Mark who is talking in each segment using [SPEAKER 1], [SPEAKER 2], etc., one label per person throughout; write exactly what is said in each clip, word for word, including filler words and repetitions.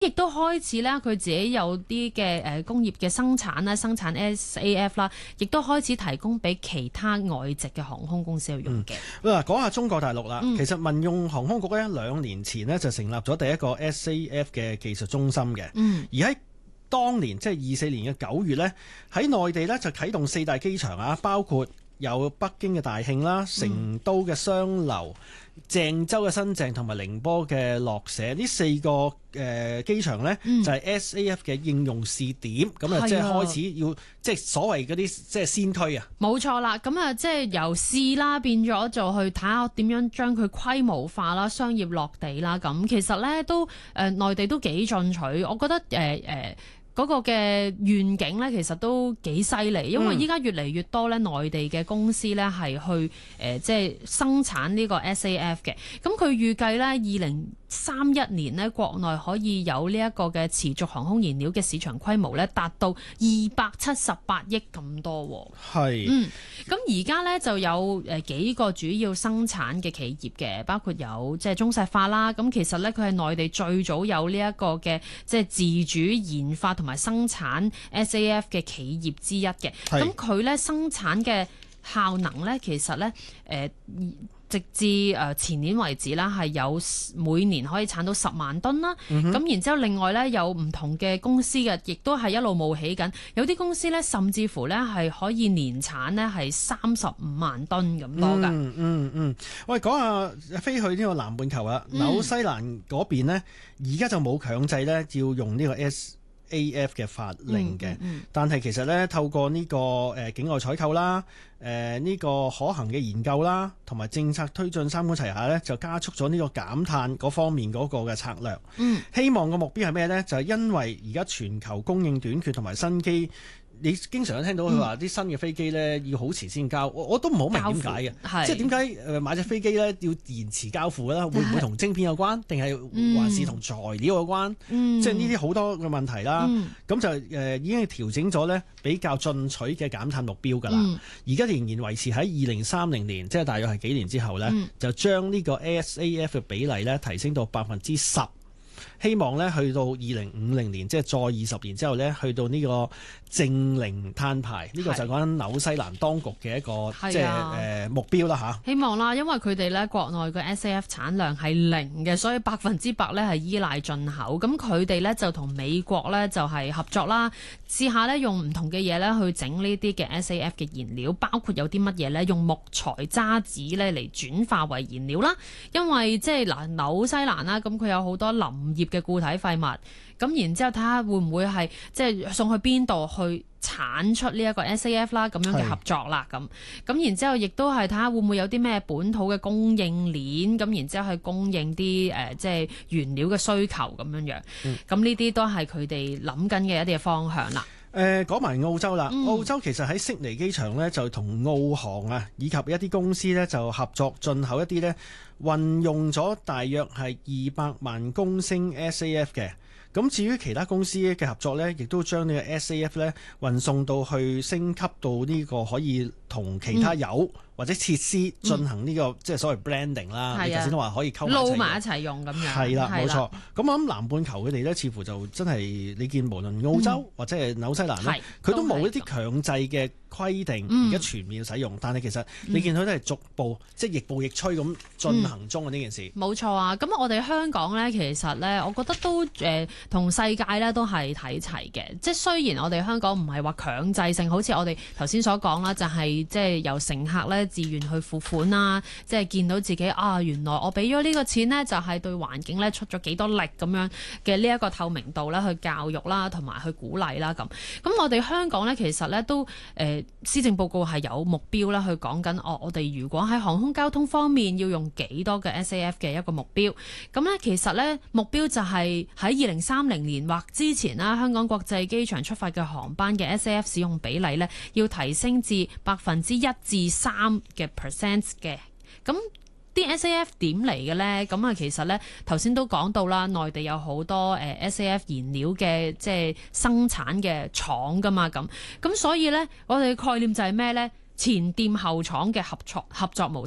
[SPEAKER 1] 亦都開始咧，佢自己有啲嘅誒工業嘅生產啦，生產 S A F 啦，亦都開始提供俾其他外籍嘅航空公司去用嘅。
[SPEAKER 2] 嗱、嗯，講下中國大陸啦、嗯，其實民用航空局咧兩年前呢就成立咗第一個 S A F 嘅技術中心嘅、嗯，而喺當年即係二四年嘅九月呢，喺內地呢就啟動四大機場啊，包括有北京嘅大慶啦、成都嘅雙流、鄭州嘅新鄭同埋寧波嘅樂社，呢四個誒、呃、機場呢，嗯、就係、是、S A F 嘅應用試點，咁啊即係開始要即係所謂嗰啲即係先驅啊。冇
[SPEAKER 1] 錯啦，咁啊即係由試啦變咗就去睇下點樣將佢規模化啦、商業落地啦。咁其實呢，都誒、呃、內地都幾進取，我覺得誒誒。呃呃嗰、那個嘅願景咧，其實都幾犀利，因為依家越嚟越多咧內地嘅公司咧係去誒、呃、即係生產呢個 S A F 嘅。咁佢預計咧二零三一年咧國內可以有呢一個嘅持續航空燃料嘅市場規模咧達到二百七十八億咁多。
[SPEAKER 2] 係，
[SPEAKER 1] 嗯，咁而家咧就有誒幾個主要生產嘅企業嘅，包括有即係中石化啦。咁其實咧佢係內地最早有呢一個嘅即係自主研發同埋生產 S A F 嘅企業之一嘅。咁佢咧生產嘅效能咧，其實咧誒、呃、直至誒前年為止啦，係有每年可以產到十萬噸啦。咁、嗯、然之後另外咧有唔同嘅公司嘅，亦都係一路冒起緊。有啲公司咧甚至乎咧係可以年產咧係三十五萬噸咁多㗎。
[SPEAKER 2] 嗯嗯嗯，喂，講下飛去呢個南半球啦、嗯，紐西蘭嗰邊咧而家就冇強制咧要用呢個 S A F 嘅法令嘅、嗯嗯，但係其實咧透過呢、這個誒、呃、境外採購啦，誒、呃、呢、這個可行嘅研究啦，同埋政策推進三管齊下咧，就加速咗呢個減碳嗰方面嗰個嘅策略。嗯，希望個目標係咩咧？就係、是、因為而家全球供應短缺同埋新機。你經常都聽到佢話啲新嘅飛機咧要好遲先交，我我都唔好明點解嘅，即係點解誒買隻飛機咧要延遲交付啦？會唔會同晶片有關，定係還是同材料有關？嗯、即係呢啲好多嘅問題啦。咁、嗯、就誒、呃、已經係調整咗咧比較進取嘅減碳目標㗎啦。而、嗯、家仍然維持喺二零三零年，即係大約係幾年之後咧、嗯，就將呢個 S A F 嘅比例咧提升到百分之十。希望咧去到二零五零年，即係再二十年之後咧，去到呢個淨零碳排，呢、這個就講緊紐西蘭當局嘅一個即係誒目標啦吓。希望啦，因為佢哋咧國內嘅 S A F 產量係零嘅，所以百分之百咧係依賴進口。咁佢哋咧就同美國咧就係合作啦，試下咧用唔同嘅嘢咧去整呢啲嘅 S A F 嘅燃料，包括有啲乜嘢咧用木材渣子咧嚟轉化為燃料啦。因為即係嗱紐西蘭啦，咁佢有好多林業嘅固體廢物，咁然之後睇下會唔會係即係送去邊度去產出呢一個 S A F 啦，咁樣嘅合作啦，咁咁然之後亦都係睇下會唔會有啲咩本土嘅供應鏈，咁然之後去供應啲誒即係原料嘅需求咁樣樣，咁呢啲都係佢哋諗緊嘅一啲嘅方向啦。 誒講埋澳洲啦、嗯，澳洲其實喺悉尼機場呢，就同澳航啊以及一啲公司呢，就合作進口一啲呢運用咗大約係二百萬公升 S A F 嘅。咁至於其他公司嘅合作呢，亦都將呢個 S A F 呢運送到去升級到呢個可以同其他油或者設施進行呢、這個、嗯、即係所謂 branding 啦、嗯。你頭先都話可以溝埋一齊用咁樣。係啦，冇錯。咁我諗南半球佢哋呢，似乎就真係你見無論澳洲、嗯、或者係紐西蘭呢，佢都冇一啲強制嘅規定，而家全面使用。嗯、但係其實你見佢都係逐步、嗯、即係亦步亦趨咁進行中嘅呢、嗯、件事。冇錯啊！咁我哋香港呢，其實呢，我覺得都誒同、呃、世界呢都係睇齊嘅。即係雖然我哋香港唔係話強制性，好似我哋頭先所講啦，就係即係由乘客呢自願去付款啦，即係見到自己啊，原來我俾咗呢個錢呢，就係對環境呢出咗幾多力咁樣嘅呢一個透明度呢，去教育啦，同埋去鼓勵啦咁。咁我哋香港呢，其實呢都誒、呃、施政報告係有目標啦，去講緊哦，我哋如果喺航空交通方面要用幾多嘅 S A F 嘅一個目標。咁呢，其實呢目標就係喺二零三零年或之前啦，香港國際機場出發嘅航班嘅 S A F 使用比例呢，要提升至百分之一至三嘅 percent 嘅。咁啲 S A F 點嚟嘅呢？咁啊，其實呢頭先都講到啦，內地有好多誒 S A F 燃料嘅即係生產嘅廠噶嘛，咁咁所以呢，我哋嘅概念就係咩呢？前店後廠嘅合作合作模式。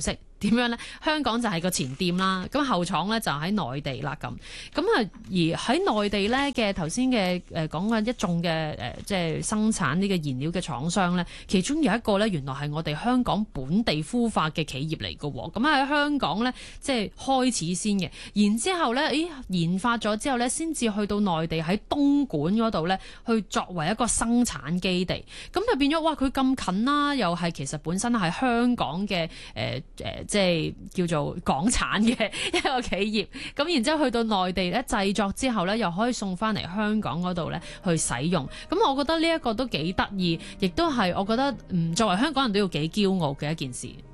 [SPEAKER 1] 點樣咧？香港就係個前店啦，咁後廠咧就喺內地啦咁。咁啊，而喺內地咧嘅頭先嘅誒講嘅一眾嘅誒即係生產呢個燃料嘅廠商咧，其中有一個咧原來係我哋香港本地孵化嘅企業嚟嘅喎。咁喺香港咧即係開始先嘅，然之後咧，誒研發咗之後咧，先至去到內地喺東莞嗰度咧，去作為一個生產基地。咁就變咗哇！佢咁近啦，又係其實本身係香港嘅誒誒，即係叫做港產嘅一個企業。咁然之後去到內地咧製作之後咧，又可以送翻嚟香港嗰度咧去使用。咁我覺得呢一個都幾得意，亦都係我覺得嗯作為香港人都要幾驕傲嘅一件事。